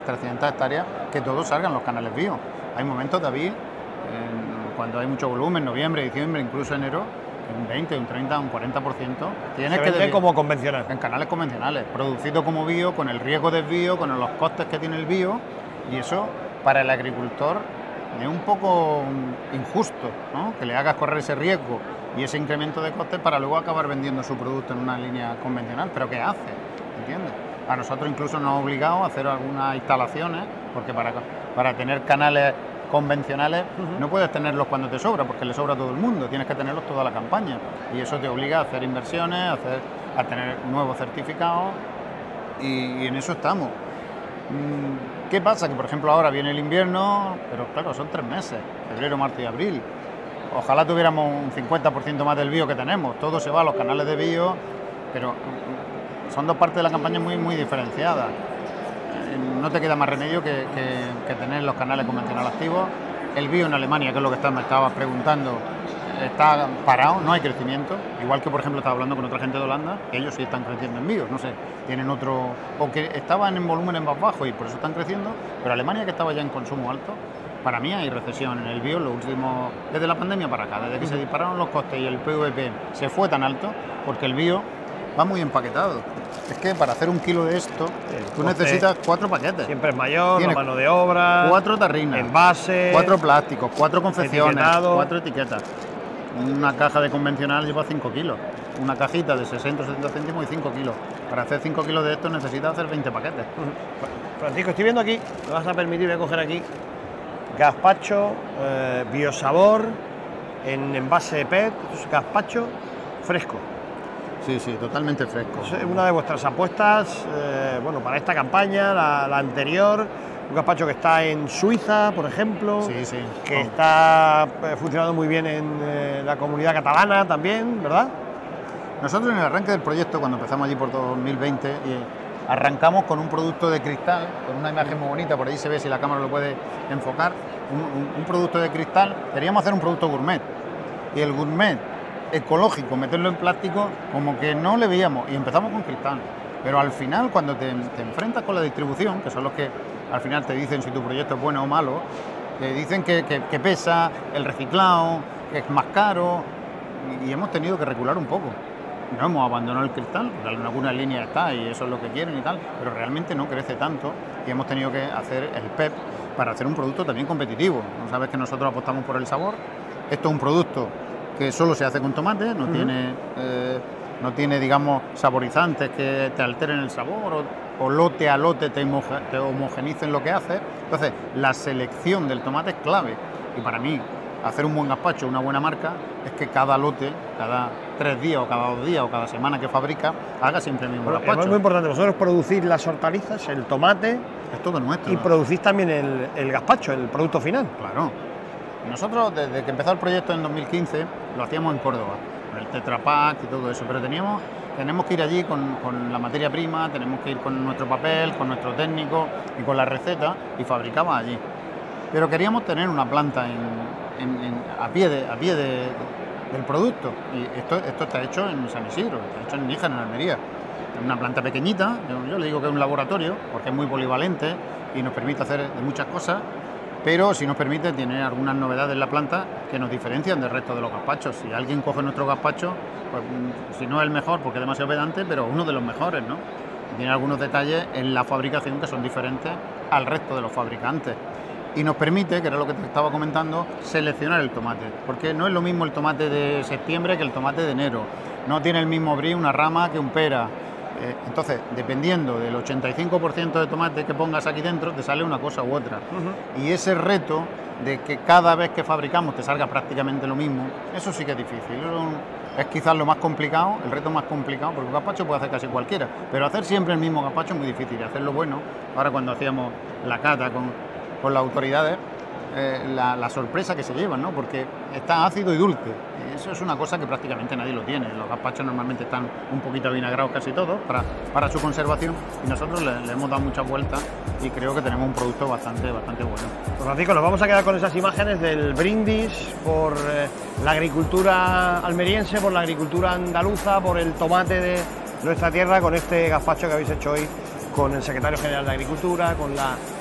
300 hectáreas, que todos salgan los canales bio. Hay momentos, David, cuando hay mucho volumen, noviembre, diciembre, incluso enero, un 20, un 30, un 40%, tienes se que vende como convencional. En canales convencionales, producido como bio, con el riesgo de bio, con los costes que tiene el bio, y eso para el agricultor es un poco injusto, ¿no? Que le hagas correr ese riesgo y ese incremento de costes para luego acabar vendiendo su producto en una línea convencional. ¿Pero qué hace? ¿Entiendes? A nosotros incluso nos ha obligado a hacer algunas instalaciones, porque para tener canales convencionales no puedes tenerlos cuando te sobra, porque le sobra a todo el mundo, tienes que tenerlos toda la campaña, y eso te obliga a hacer inversiones, a tener nuevos certificados, y en eso estamos. ¿Qué pasa? Que por ejemplo ahora viene el invierno, pero claro, son 3 meses, febrero, marzo y abril. Ojalá tuviéramos un 50% más del bio que tenemos, todo se va a los canales de bio, pero son dos partes de la campaña muy, muy diferenciadas. No te queda más remedio que tener los canales convencionales activos. El bio en Alemania, que es lo que me estabas preguntando, está parado, no hay crecimiento. Igual que, por ejemplo, estaba hablando con otra gente de Holanda, que ellos sí están creciendo en bio, no sé, tienen otro... o que estaban en volúmenes más bajos y por eso están creciendo, pero Alemania, que estaba ya en consumo alto, para mí hay recesión en el bio desde la pandemia para acá, desde que se dispararon los costes y el PVP se fue tan alto, porque el bio va muy empaquetado. Es que para hacer 1 kilo de esto, tú necesitas 4 paquetes. Siempre es mayor, la mano de obra, 4 tarrinas, envases, 4 plásticos, 4 confecciones, etiquetado. 4 etiquetas. Una caja de convencional lleva 5 kilos. Una cajita de 60 o 70 céntimos y 5 kilos. Para hacer 5 kilos de esto necesitas hacer 20 paquetes. Francisco, estoy viendo aquí, me vas a permitir, voy a coger aquí, gazpacho, biosabor, en envase PET, gazpacho fresco. Sí, totalmente fresco. Es una de vuestras apuestas, para esta campaña, la anterior, un gazpacho que está en Suiza, por ejemplo, que está funcionando muy bien en la comunidad catalana también, ¿verdad? Nosotros en el arranque del proyecto, cuando empezamos allí por 2020, arrancamos con un producto de cristal, con una imagen muy bonita, por ahí se ve si la cámara lo puede enfocar, un producto de cristal. Queríamos hacer un producto gourmet, y el gourmet ecológico, meterlo en plástico, como que no le veíamos, y empezamos con cristal. Pero al final, cuando te enfrentas con la distribución, que son los que al final te dicen si tu proyecto es bueno o malo, te dicen que pesa, el reciclado, que es más caro, y hemos tenido que recular un poco. No hemos abandonado el cristal, porque en algunas líneas está y eso es lo que quieren y tal, pero realmente no crece tanto, y hemos tenido que hacer el PEP para hacer un producto también competitivo. No sabes que nosotros apostamos por el sabor. Esto es un producto que solo se hace con tomate, no tiene, digamos, saborizantes que te alteren el sabor o lote a lote te homogenicen lo que haces. Entonces, la selección del tomate es clave. Y para mí, hacer un buen gazpacho, una buena marca, es que cada lote, cada 3 días o cada 2 días o cada semana que fabrica, haga siempre el mismo gazpacho. Es muy importante, vosotros producís las hortalizas, el tomate... Es todo nuestro. Y producís también el gazpacho, el producto final. Claro. Nosotros, desde que empezó el proyecto en 2015, lo hacíamos en Córdoba, con el Tetra Pak y todo eso, pero tenemos que ir allí con la materia prima, tenemos que ir con nuestro papel, con nuestro técnico y con la receta, y fabricaba allí. Pero queríamos tener una planta a pie del producto, y esto está hecho en San Isidro, está hecho en Níjar, en Almería. Es una planta pequeñita, yo le digo que es un laboratorio, porque es muy polivalente y nos permite hacer de muchas cosas, pero si nos permite, tiene algunas novedades en la planta que nos diferencian del resto de los gazpachos. Si alguien coge nuestro gazpacho, pues si no es el mejor, porque es demasiado pedante, pero uno de los mejores, ¿no? Tiene algunos detalles en la fabricación que son diferentes al resto de los fabricantes. Y nos permite, que era lo que te estaba comentando, seleccionar el tomate, porque no es lo mismo el tomate de septiembre que el tomate de enero. No tiene el mismo brie una rama que un pera. Entonces, dependiendo del 85% de tomate que pongas aquí dentro, te sale una cosa u otra. Y ese reto de que cada vez que fabricamos te salga prácticamente lo mismo, eso sí que es difícil. Es quizás lo más complicado, el reto más complicado, porque un gazpacho puede hacer casi cualquiera, pero hacer siempre el mismo gazpacho es muy difícil. Y hacerlo bueno, ahora cuando hacíamos la cata con las autoridades, la sorpresa que se llevan, ¿no? Porque está ácido y dulce. Eso es una cosa que prácticamente nadie lo tiene. Los gazpachos normalmente están un poquito avinagrados casi todos para su conservación, y nosotros le hemos dado muchas vueltas y creo que tenemos un producto bastante bueno. Pues Francisco, nos vamos a quedar con esas imágenes del brindis por la agricultura almeriense, por la agricultura andaluza, por el tomate de nuestra tierra, con este gazpacho que habéis hecho hoy con el secretario general de Agricultura, con la